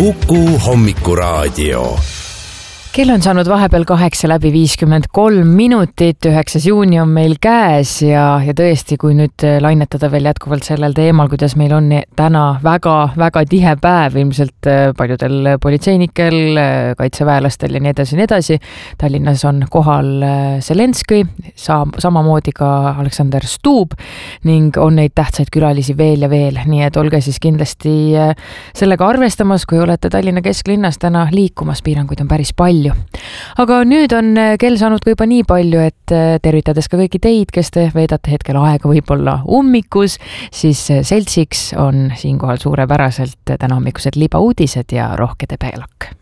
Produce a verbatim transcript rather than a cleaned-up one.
Kuku Hommikuraadio. Kell on saanud vahepeal kaheksa läbi viiskümmend kolm minutit, üheksas juuni on meil käes ja, ja tõesti, kui nüüd lainetada veel jätkuvalt sellel teemal, kuidas meil on täna väga, väga tihe päev, ilmselt paljudel politseinikel, kaitseväelastel ja nii edasi, nii edasi. Tallinnas on kohal Zelenskõi, samamoodi ka Alexander Stubb ning on neid tähtsaid külalisi veel ja veel, nii et olge siis kindlasti sellega arvestamas, kui olete Tallinna kesklinnas täna liikumas, piiranguid on päris palju. Aga nüüd on kell saanud ka juba nii palju, et tervitades ka kõiki teid, kes te veedate hetkel aega võib-olla ummikus, siis seltsiks on siinkohal suurepäraselt täna hommikused libauudised ja Rohke Debelak.